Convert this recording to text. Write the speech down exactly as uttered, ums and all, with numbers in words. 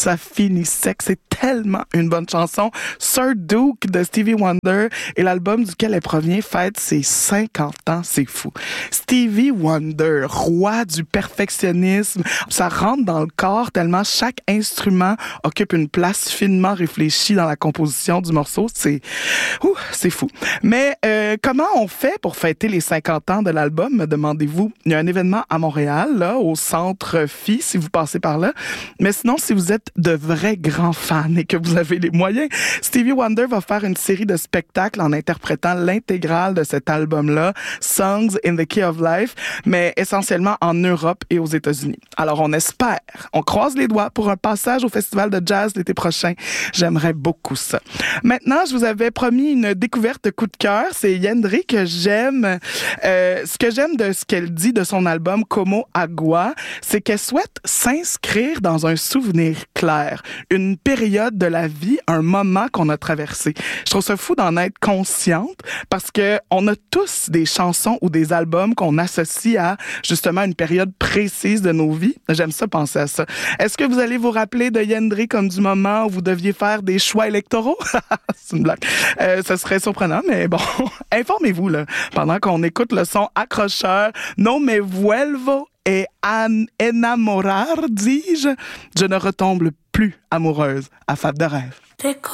ça finit sec. C'est tellement une bonne chanson. Sir Duke de Stevie Wonder et l'album duquel elle provient fête ses cinquante ans. C'est fou. Stevie Wonder, roi du perfectionnisme. Ça rentre dans le corps tellement chaque instrument occupe une place finement réfléchie dans la composition du morceau. C'est, ouh, c'est fou. Mais euh, comment on fait pour fêter les cinquante ans de l'album, me demandez-vous? Il y a un événement à Montréal, là, au Centre Phi, si vous passez par là. Mais sinon, si vous êtes de vrais grands fans et que vous avez les moyens, Stevie Wonder va faire une série de spectacles en interprétant l'intégrale de cet album-là, Songs in the Key of Life, mais essentiellement en Europe et aux États-Unis. Alors, on espère, on croise les doigts pour un passage au Festival de jazz l'été prochain. J'aimerais beaucoup ça. Maintenant, je vous avais promis une découverte coup de cœur. C'est Yendri que j'aime. Euh, ce que j'aime de ce qu'elle dit de son album Como Agua, c'est qu'elle souhaite s'inscrire dans un souvenir clair, une période de la vie, un moment qu'on a traversé. Je trouve ça fou d'en être consciente parce que on a tous des chansons ou des albums qu'on associe à justement une période précise de nos vies. J'aime ça penser à ça. Est-ce que vous allez vous rappeler de Yendri comme du moment où vous deviez faire des choix électoraux? C'est une blague. Euh, ce serait surprenant, mais bon, informez-vous là, pendant qu'on écoute le son accrocheur No me vuelvo et an enamorar, dis-je, je ne retombe plus amoureuse à Fab de rêve.